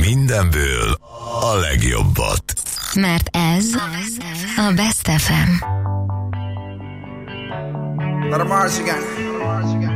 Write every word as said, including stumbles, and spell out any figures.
mindenből a legjobbat. Mert ez a Best ef em. Let 'em march again.